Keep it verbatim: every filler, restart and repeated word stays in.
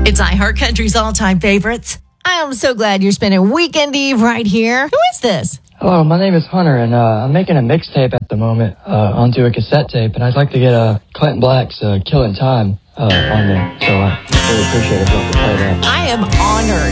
It's iHeartCountry's all-time favorites. I am so glad you're spending Weekend Eve right here. Who is this? Hello, my name is Hunter, and uh, I'm making a mixtape at the moment uh, onto a cassette tape, and I'd like to get uh, Clinton Black's uh, Killing Time uh, on there, so I really appreciate it if you play that. I am honored